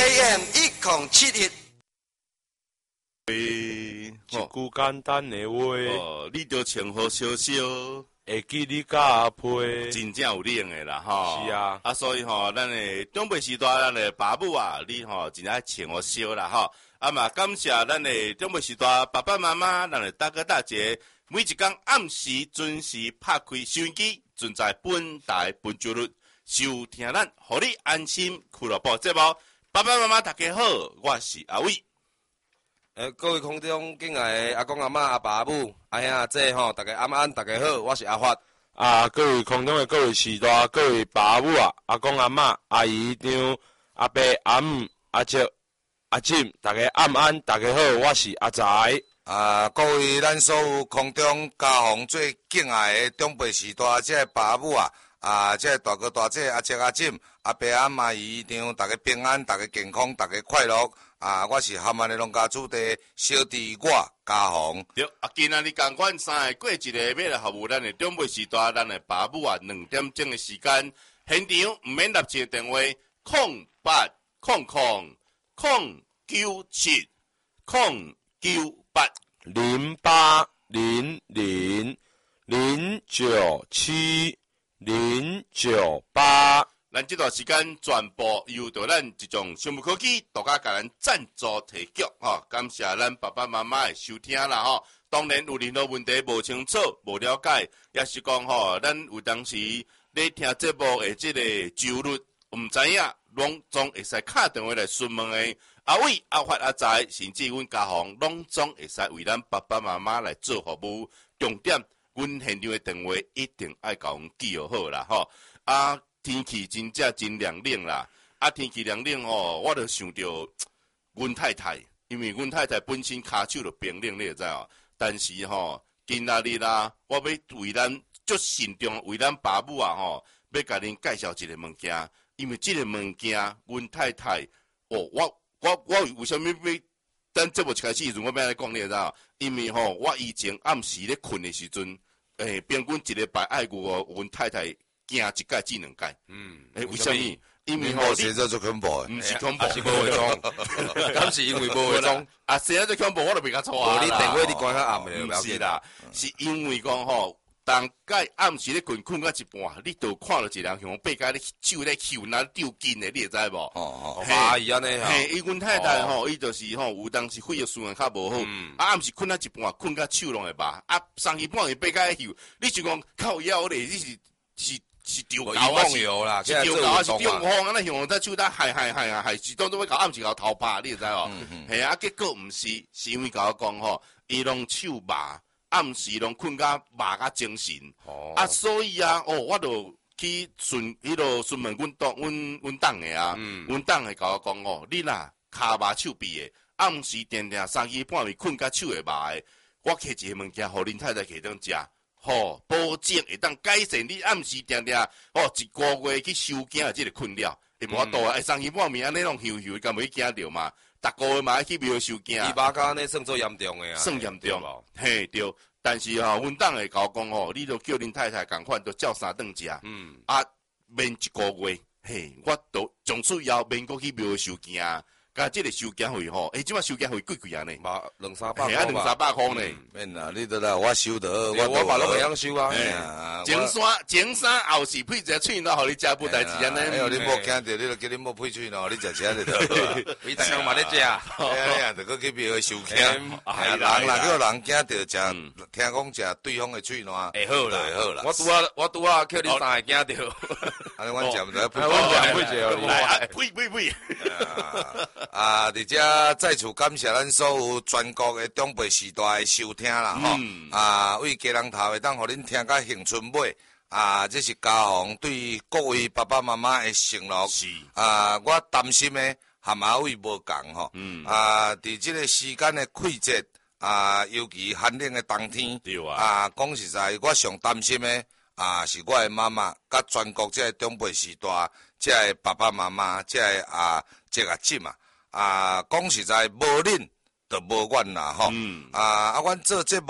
AM 1071。 一句简单的话， 你着穿好少少， 会记你甲阿皮， 真正有冷的啦吼。 是啊， 所以咱的长辈时代，咱的爸母啊，你真爱穿好少啦吼。嘛，感谢咱的长辈时代爸爸妈妈，咱的大哥大姐，每一天暗时准时拍开收音机，准在本台本周日收听咱，互你安心俱乐部节目。爸爸妈妈大家好，我是阿伟。 各位空中敬爱的阿公阿嬷阿爸阿母阿兄阿姐大家安，大家好，我是阿发。 各位空中的各位时代、各位爸母啊、阿公阿嬷、阿姨丈、阿伯阿姆、阿叔、阿婶，大家安，大家好，我是阿财。 各位咱所有空中家访最敬爱的长辈时代，这个爸母这个大哥大姐、阿叔阿婶、阿伯阿姆、阿姨丈，大家平安，大家健康，大家快乐。我是含安的农家主地小弟我家访。 对，今仔日同款3个过一个，要来服务咱的长辈时代，咱的爸母2点钟的时间，现场唔免立即电话0800 097 098 0800 097 098。 咱这段时间全部由着咱一种生物科技独家甲咱赞助提供感谢咱爸爸妈妈的收听啦当然有任何问题无清楚、无了解，也是讲咱有当时咧听节目的这个周日，唔知影，拢总会使打电话来询问的。阿伟、阿发、阿财，甚至阮家访，拢总会使为咱爸爸妈妈来做服务。重点，阮现场的电话一定爱甲阮记好啦天气真正真凉冷啦，天气凉冷我就想到阮太太，因为阮太太本身骹手就冰冷，你会知但是今仔日啦，我要为咱足慎重，为咱爸母要甲恁介绍一个物件，因为这个物件，阮太太我为什么要？等节目一开始时阵，我要来讲你知道？因为我以前暗时咧困的时阵，平均一礼拜爱阮太太。惊一届至2届，为什么？因为无写做恐怖的， 唔是恐怖， 是无化妆，敢是因为无化妆？ 写做恐怖我就袂甲错啊！你电话你关较暗的， 唔是啦，是因为讲当届暗时咧困到一半，你就看到一人像背家咧手咧抽那丢筋的，你会知无？ 阿姨安尼伊阮太太伊就是有当时血液循环较无好，暗时困到一半，困到手拢会麻，3时半伊背家咧抽，你就讲靠腰咧，你是丢狗啊，是丢啦， 是丢狗啊，是丢风啊！那像在手在害，是当作要搞暗时搞头拍，你知无？结果毋是，是因为甲我讲伊拢手麻，暗时拢困甲麻甲精神。所以我就去询问阮党的阮党的甲我讲你若骹麻手臂的，暗时定3时半暝困甲手会麻的，我摕一个物件，互恁太太摕当食。保证会当改善你暗时定一个月去收惊的这个困扰，会无法度3时半暝安尼拢休，敢袂惊着嘛？逐个月嘛去庙收惊。 伊麻甲安尼算做严重的算严重对。但是阮党会甲我讲你著叫恁太太共款，著照3顿食。免1个月，我都从此以后免搁去庙收惊。甲这个收惊费即摆收惊费贵啊呢？ 嘛200-300块 200-300块呢？ 免啦，你都来我收得， 我爸都袂晓收啊。 前山后是配一个喙脑，互你食不代志安尼。 你莫惊着，你就叫你莫配喙脑，你食就得。 伊常嘛咧食。 就搁去庙收惊。人叫人惊着食，听讲食对方的喙脑。 会好啦。我拄啊叫你3个惊着。 安尼阮食毋知配呸。 而且再次感谢咱所有全国的长辈时代的收听啦为家人头会当互恁听甲兴趣尾这是家访对各位爸爸妈妈的承诺是我担心的含阿伟无共伫这个时间的季节尤其寒冷的冬天讲实在我上担心的是我的妈妈甲全国这个长辈时代这个爸爸妈妈这个这个姊讲实在无恁就无阮啦阮做节目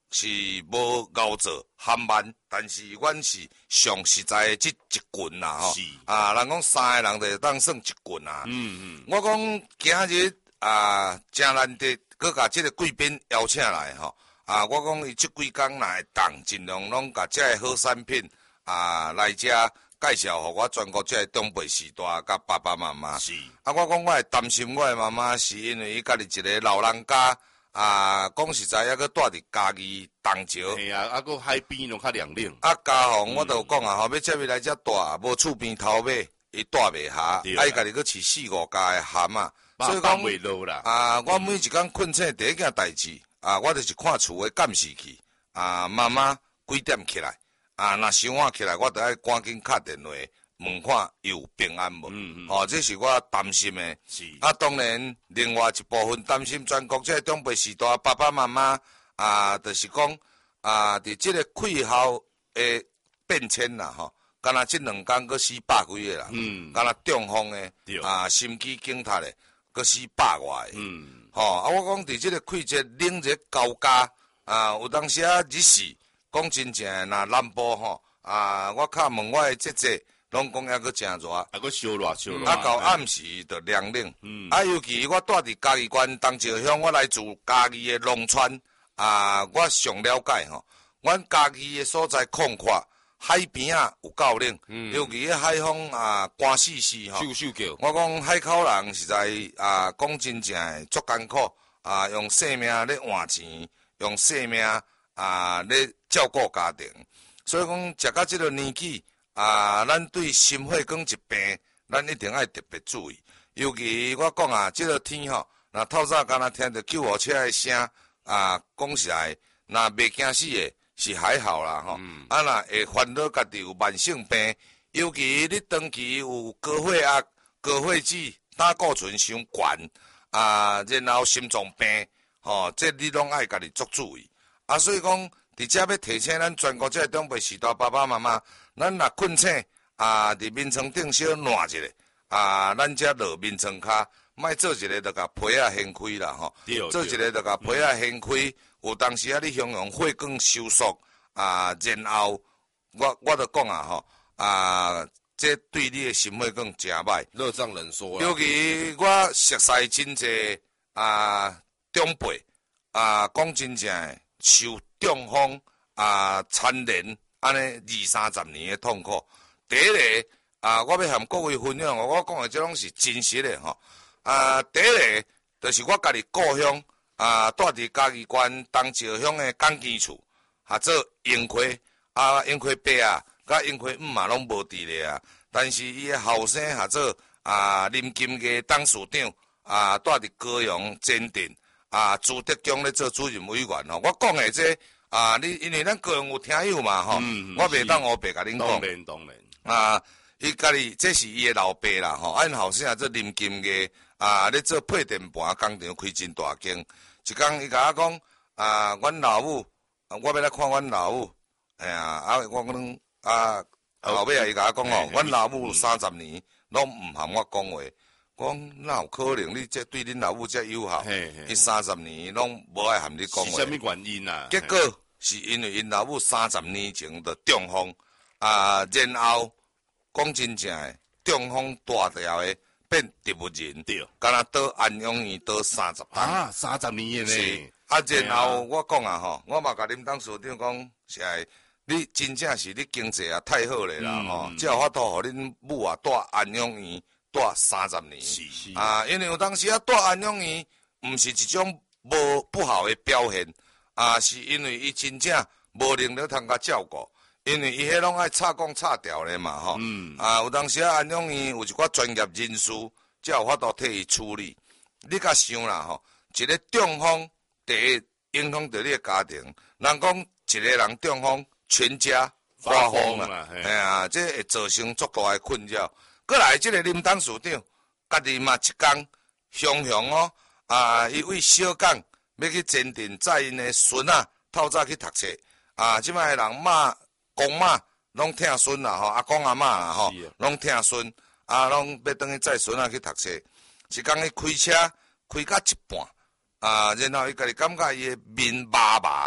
是无熬做含慢，但是阮是上实在的即一棍啦吼。人讲3个人就当算一棍啊。我讲今日真难得，佮甲即个贵宾邀请来吼。我讲伊即几工若会当，尽量拢甲即个好产品来遮介绍互我全国即个长辈时代甲爸爸妈妈。是。我讲我会担心我的妈妈，是因为伊家己一个老人家。讲实在，还佫住伫家己东桥。 系啊，佫海边拢较凉凉。 家访我就讲吼，要接伊来遮住，无厝边头尾，伊住袂下，伊家己佫饲4、5家的蛤蟆，所以讲袂落啦。 我每一工困醒第一件代志，我就是看厝的监视器，妈妈几点起来，若伤晚起来，我就爱赶紧敲电话。问看有平安无？这是我担心的。是。当然，另外一部分担心全国这个长辈时代爸爸妈妈就是讲伫这个气候的变迁啦，敢若这2天佫死100几个啦。敢若中风的心肌梗塞的佫死100外个。我讲伫这个季节冷热交加，有当时日时讲真正若南部我敲问我的姐姐。拢讲还佫真热， 佫烧热。 到暗时就凉冷。尤其我住伫嘉义县东石乡，我来自嘉义的农村。我上了解吼，阮嘉义的所在空阔，海边有够冷。尤其迄海风寒死死吼。我讲海口人实在讲真正的足艰苦。用性命咧换钱，用性命咧照顾家庭。所以讲食到即个年纪。咱对心血管疾病，咱一定爱特别注意。尤其我讲这个天吼，若透早敢若听着救护车的声，讲实在，若袂惊死的，是还好啦吼。若会烦恼家己有慢性病，尤其你长期有高血压、高血脂、胆固醇伤悬，然后心脏病，这你拢爱家己做注意。所以讲，伫遮要提醒咱全国这个长辈时代爸爸妈妈。咱若困醒伫眠床顶小暖一下，咱遮落眠床骹，莫做一个就甲被掀开啦吼，做一个就甲被掀开，有当时你形容血管收缩，然后我就讲吼，这对你的心血管真歹， 热胀冷缩。 尤其我熟悉真济长辈，讲真正的受中风牵连。安尼20-30年的痛苦，第一个我要和各位分享，我讲的这拢是真实的吼。第一个就是我家己故乡住伫嘉义县东石乡的港基厝，做英亏英亏爸甲英亏姆拢无伫咧但是伊的后生做林金嘅董事长住伫高雄坚定朱德江咧做主任委员吼。我讲的这。你因为咱个人有听友嘛吼，我袂当黑白甲恁讲。 当然。 伊家己这是伊的老爸啦吼，因后生做林金嘅咧做配电盘工厂开真大间。一工伊甲我讲阮老母，我要来看阮老母，我讲后尾伊甲我讲吼，阮老母30年拢毋含我讲话。讲哪有可能？你这对恁老母这友好，伊30年拢无爱含你讲话。 是啥物原因啊？ 结果是因为因老母30年前的中风，然后讲真正的中风大条的变植物人，敢若倒安养院倒30趟。 30年的呢？ 然后我讲吼，我嘛甲恁董事长讲，是哎，你真正是你经济太好咧啦吼，才有法度互恁母住安养院。住30年，因为有当时住安养院，毋是一种不好的表现，是因为伊真正无能力通甲照顾，因为伊迄拢爱插管插掉咧嘛吼，有当时安养院有一寡专业人士，才有法度替伊处理。你甲想啦吼，一个中风，第一影响到你的家庭，人讲一个人中风，全家发疯啦，这会造成足大的困扰。过来，这个林董事长，家己嘛一工雄雄哦，伊为小港要去坚定载因的孙透早去读册，即摆人公妈拢疼孙啦吼，阿公阿嬷啦吼，拢疼孙，拢要等去载孙去读册。一工伊开车开到一半，然后伊家己感觉伊的面麻麻，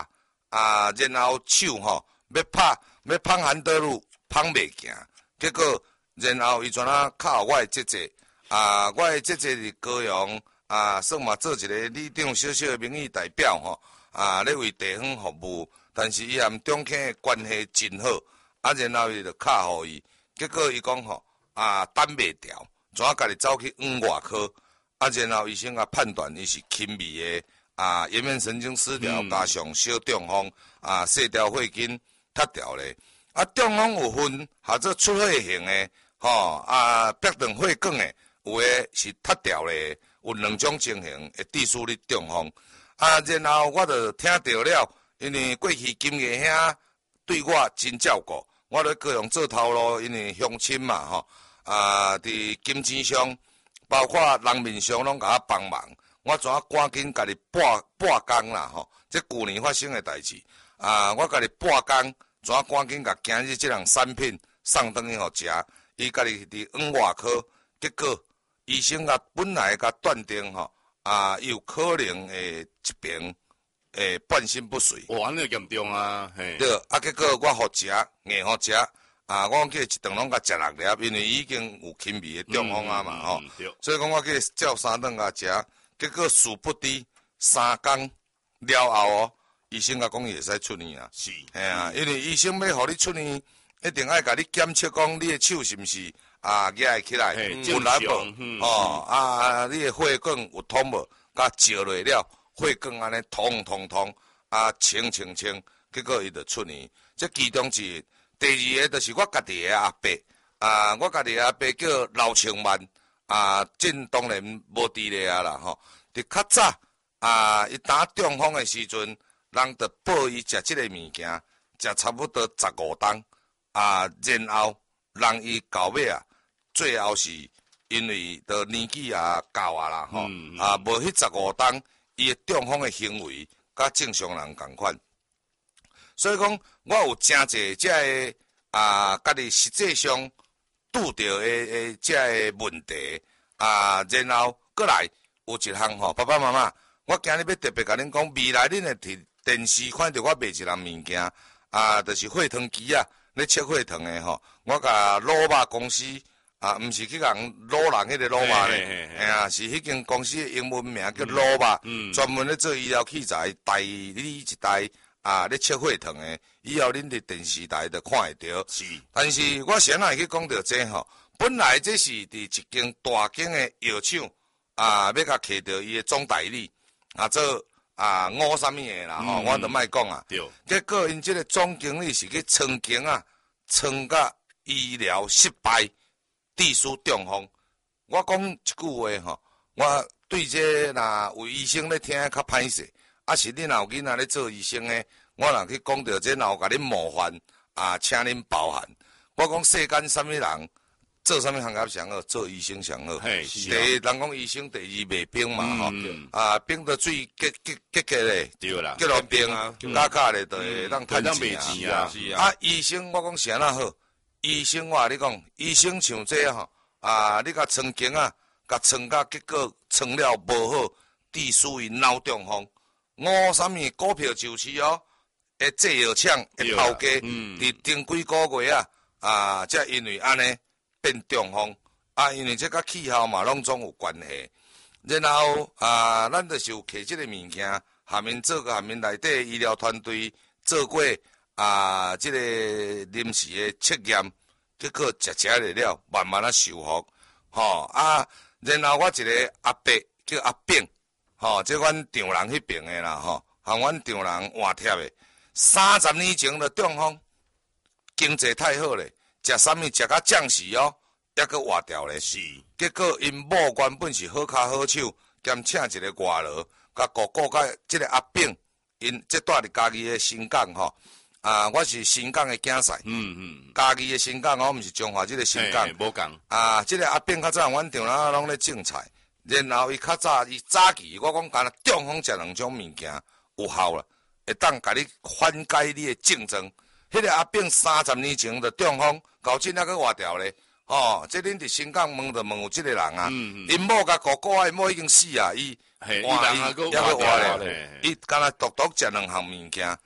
然后手吼要捧韩德鲁捧袂行，结果然后伊全靠我的姐姐我的姐姐伫高雄算嘛做一个里长小小的民意代表吼咧为地方服务，但是伊含中坑的关系真好，然后伊就靠互伊，结果伊讲吼等袂调，怎家己走去外科，然后医生判断伊是轻微的颜面神经失调，加上小中风细条血筋塌掉咧，中风有分或者出血型的壁断血管的，有的是塌掉咧，有两种情形会致使你中风然后我就听到了，因为过去金爷兄对我真照顾，我咧高雄做头路，因为乡亲嘛伫金钱上，包括人面上拢甲我帮忙，我怎赶紧家己拨工啦这去年发生的代志我家己拨工，怎赶紧甲今日这样产品送转去互食，伊家己伫外科，结果医生本来甲断定有可能一边半身不遂。 哇，安尼严重啊！嘿， 对，结果我互食，硬互食我记一顿拢甲食6粒，因为已经有轻微的中风嘛所以讲我去照3顿甲食，结果殊不知3天了后医生甲讲伊会使出院是， 因为医生要互你出院，一定爱甲你检测讲你的手是毋是举会起来，有力无你的血管有通无，甲照落了血管安尼通，清，结果伊就出院。这其中之一。第二个就是我家己的阿伯我家己的阿伯叫刘庆万真当然无伫咧啦伫较早伊打中风的时阵，人就报伊食即个物件，食差不多15天然后让伊到尾最后是因为的年纪到啦无迄15天，伊的中风的行为甲正常人同款。所以讲，我有真侪遮个家己实际上拄着的遮个问题然后过来有一项爸爸妈妈，我今日要特别甲恁讲，未来恁会电视看到我卖一项物件就是血糖机咧测血糖的我甲罗马公司毋是去人罗人迄个罗马咧，是迄间公司的英文名叫罗马，专门咧做医疗器材，代理一台咧测血糖的，以后恁伫电视台就看会到。 是， 但是我先来去讲到这本来这是伫一间大间的药厂要甲摕到伊的总代理做吴啥物的啦我就莫讲对。 结果因这个总经理是去曾经曾甲医疗失败，致使中风。我讲一句话我对这若有医生咧听较歹势。是恁若有囡仔咧做医生诶，我若去讲到这，若有甲恁冒犯请恁包涵。我讲世间啥物人做啥物行业上好，做医生上好。第一，人讲医生；第二，卖冰嘛冰的水结咧， 对啦， 结落冰加咧，就会当趁钱医生我讲是安那好，医生我甲你讲，医生像这你甲穿经甲穿甲结果穿了无好，致使伊脑中风。啥物股票就是制药厂会头家，伫前几个月才因为安尼变中风因为这甲气候嘛拢总有关系。然后咱就是有摕即个物件，下面做个下面内底医疗团队做过即个临时的测验，结果食了慢慢修复然后我一个阿伯叫阿炳。这阮丈人迄边的啦和阮丈人换贴的，30年前的中风，经济太好咧，食啥物食甲降死还佫活掉咧。是，结果因某原本是好脚好手，兼请一个外劳，甲顾甲即个阿炳，因即住伫家己的新港我是新港的囝婿，家己的新港我毋是中华即个新港， 无共即个阿炳较早阮丈人拢咧种菜。然后伊较早，伊早期我讲干中风食2种物件有效啦，会当甲你缓解你的症状。迄个阿炳30年前的中风，到今还佫活掉咧。这恁伫新港问就问有即个人因某甲哥哥因某已经死伊还佫活咧。伊干独食2项物件，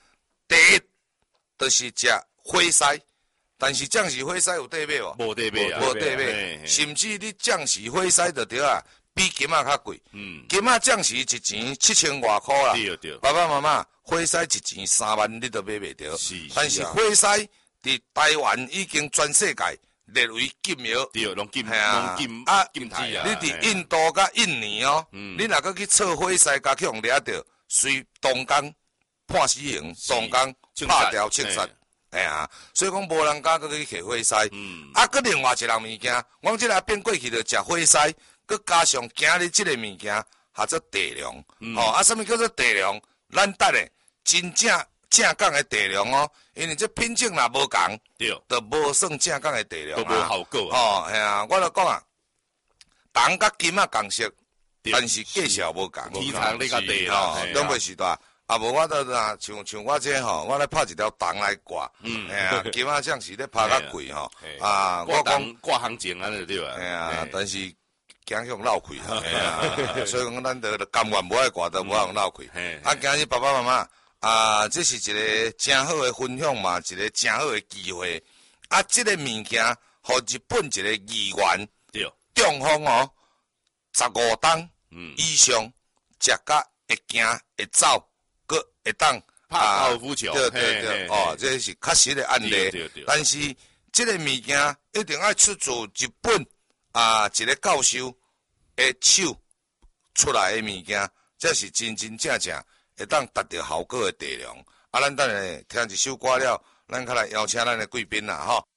第一，就是食火狮，但是将士火狮有块买无？ 无得买啊， 无块买， 嘿嘿甚至你将士火狮就对啊，比金仔较贵。金仔将士一钱7000外箍啦。 对对。 爸爸妈妈，火狮一钱3万你都买袂着。 是但是火狮伫台湾已经全世界列为禁药。 对，拢禁禁台啊！ 你伫印度甲印尼哦，你若个去测火狮，甲去互掠着，随当工判死刑，当工拍掉枪杀。哎呀，所以讲无人敢去摕火狮。啊，搁另外一样物件，阮即个变过去着食火狮，搁加上今日即个物件，叫做地龙。啊，什么叫做地龙？咱等下真正港的地龙哦，因为这品种若无共， 对， 就无算正港的地龙都无效果啊。 哦，系啊，我就讲啊，红甲金仔共色，但是价钱无共。 天长你个地啦， 拢袂时代。啊，无我都像我这吼，我咧拍一条重来挂，哎呀，金仔将是咧拍较贵吼，啊，我讲挂行情安尼对吧？ 哎呀，但是惊向闹亏，哎呀，所以讲咱得甘愿无爱挂，都无爱闹亏。啊，今日爸爸妈妈啊，这是一个真好的分享嘛，一个真好的机会。啊，这个物件，互日本一个议员中风哦，15档以上食甲会行会走。个会当拍高尔夫球， 对，哦，这是确实的案例。但是这个物件一定要出自日本啊一个教授的手出来的物件，这是真真正正会当达到效果的地量。啊，咱等下听一首歌了，咱较来邀请咱的贵宾啦，吼。